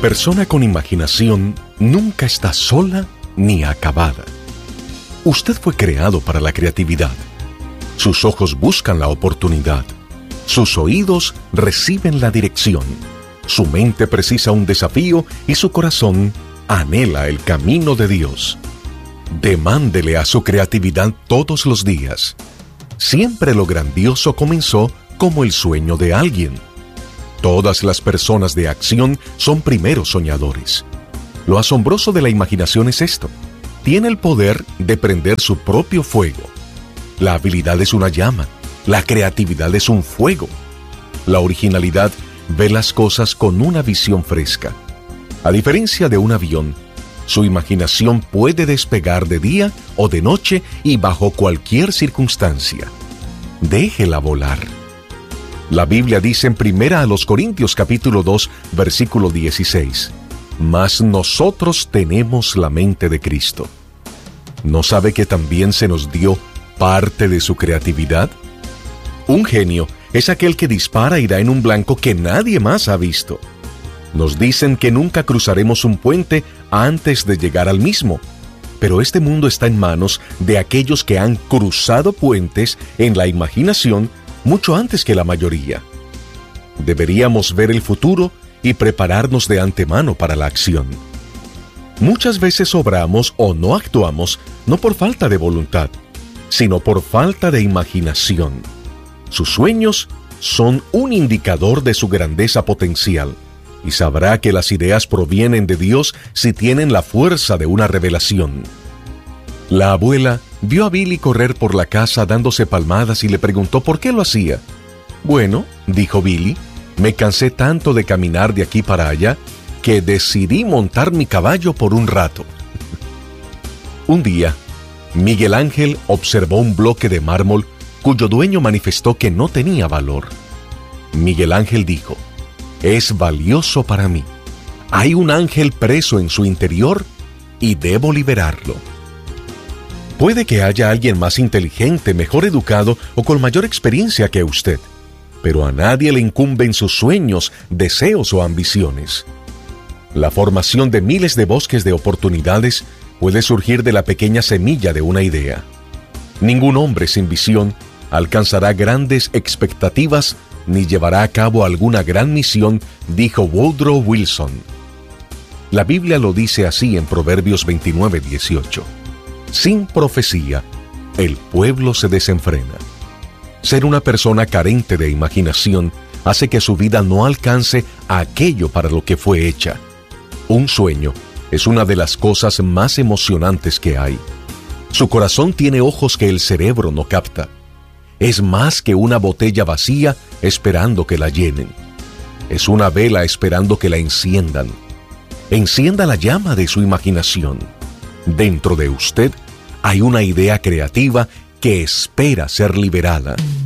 persona con imaginación nunca está sola ni acabada. Usted fue creado para la creatividad. Sus ojos buscan la oportunidad. Sus oídos reciben la dirección. Su mente precisa un desafío y su corazón anhela el camino de Dios. Demándele a su creatividad todos los días. Siempre lo grandioso comenzó como el sueño de alguien. Todas las personas de acción son primeros soñadores. Lo asombroso de la imaginación es esto: tiene el poder de prender su propio fuego. La habilidad es una llama, la creatividad es un fuego. La originalidad ve las cosas con una visión fresca. A diferencia de un avión, su imaginación puede despegar de día o de noche y bajo cualquier circunstancia. Déjela volar. La Biblia dice en 1 Corintios capítulo 2, versículo 16: Mas nosotros tenemos la mente de Cristo. ¿No sabe que también se nos dio parte de su creatividad? Un genio es aquel que dispara y da en un blanco que nadie más ha visto. Nos dicen que nunca cruzaremos un puente antes de llegar al mismo, pero este mundo está en manos de aquellos que han cruzado puentes en la imaginación mucho antes que la mayoría. Deberíamos ver el futuro y prepararnos de antemano para la acción. Muchas veces obramos o no actuamos no por falta de voluntad, sino por falta de imaginación. Sus sueños son un indicador de su grandeza potencial, y sabrá que las ideas provienen de Dios si tienen la fuerza de una revelación. La abuela vio a Billy correr por la casa dándose palmadas y le preguntó por qué lo hacía. Bueno, dijo Billy, me cansé tanto de caminar de aquí para allá que decidí montar mi caballo por un rato. Un día, Miguel Ángel observó un bloque de mármol cuyo dueño manifestó que no tenía valor. Miguel Ángel dijo: es valioso para mí. Hay un ángel preso en su interior y debo liberarlo. Puede que haya alguien más inteligente, mejor educado o con mayor experiencia que usted, pero a nadie le incumben sus sueños, deseos o ambiciones. La formación de miles de bosques de oportunidades puede surgir de la pequeña semilla de una idea. Ningún hombre sin visión alcanzará grandes expectativas ni llevará a cabo alguna gran misión, dijo Woodrow Wilson. La Biblia lo dice así en Proverbios 29:18. Sin profecía, el pueblo se desenfrena. Ser una persona carente de imaginación hace que su vida no alcance a aquello para lo que fue hecha. Un sueño es una de las cosas más emocionantes que hay. Su corazón tiene ojos que el cerebro no capta. Es más que una botella vacía esperando que la llenen. Es una vela esperando que la enciendan. Encienda la llama de su imaginación. Dentro de usted hay una idea creativa que espera ser liberada.